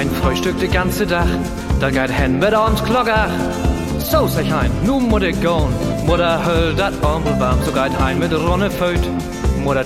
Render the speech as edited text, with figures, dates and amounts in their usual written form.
ein Frühstück de ganze Dach, da geht hen mit abends Glockach. So sag ich ein, nu muss ich gehen, Mutter höll dat Armbel warm, so geht hein mit Ronne Föt. Mutter